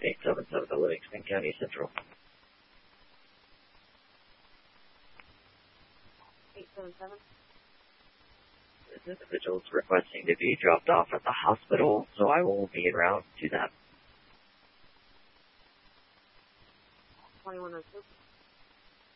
877 to Livingston County Central. 877. This individual is requesting to be dropped off at the hospital, so I will be en route to that. 2106.